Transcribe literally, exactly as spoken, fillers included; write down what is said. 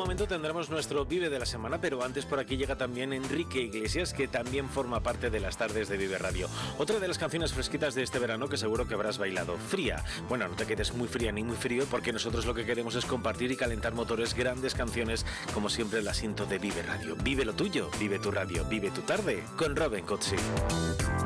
momento tendremos nuestro Vive de la Semana, pero antes por aquí llega también Enrique Iglesias, que también forma parte de las tardes de Vive Radio. Otra de las canciones fresquitas de este verano que seguro que habrás bailado. Fría. Bueno, no te quedes muy fría ni muy frío, porque nosotros lo que queremos es compartir y calentar motores, grandes canciones, como siempre el asiento de Vive Radio. Vive lo tuyo, vive tu radio, vive tu tarde, con Robin Cozzi.